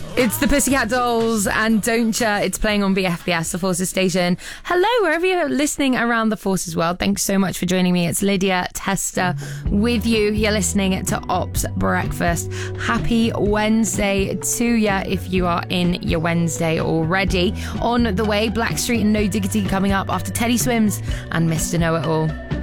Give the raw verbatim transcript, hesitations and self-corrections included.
It's the Pussycat Dolls and Don't Ya. It's playing on B F B S, the Forces Station. Hello, wherever you're listening around the Forces world. Thanks so much for joining me. It's Lydia Tester with you. You're listening to Ops Breakfast. Happy Wednesday to ya if you are in your Wednesday already. On the way, Blackstreet and No Diggity coming up after Teddy Swims and Mister Know-It-All.